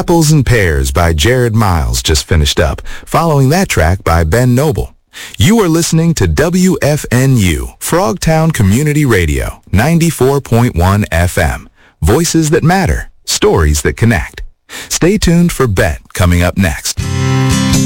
Apples and Pears by Jared Miles just finished up, following that track by Ben Noble. You are listening to WFNU, Frogtown Community Radio, 94.1 FM. Voices that matter, stories that connect. Stay tuned for Bet coming up next.